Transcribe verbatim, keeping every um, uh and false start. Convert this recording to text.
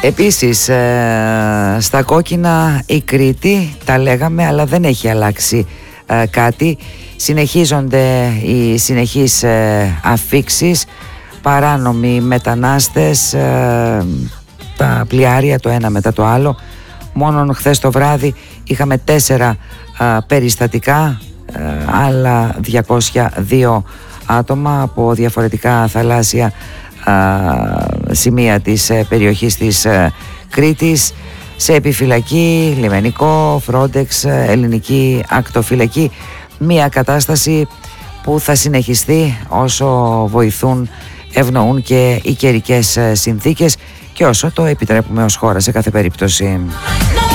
Επίσης ε, στα κόκκινα η Κρήτη, τα λέγαμε, αλλά δεν έχει αλλάξει ε, κάτι. Συνεχίζονται οι συνεχείς ε, αφίξεις, παράνομοι μετανάστες, ε, τα πλοιάρια το ένα μετά το άλλο. Μόνον χθες το βράδυ είχαμε τέσσερα ε, περιστατικά, ε, άλλα διακόσια δύο άτομα από διαφορετικά θαλάσσια ε, σημεία της ε, περιοχής της ε, Κρήτης σε επιφυλακή, λιμενικό, Frontex, ελληνική ακτοφυλακή. Μια κατάσταση που θα συνεχιστεί όσο βοηθούν, ευνοούν και οι καιρικές συνθήκες και όσο το επιτρέπουμε ως χώρα σε κάθε περίπτωση.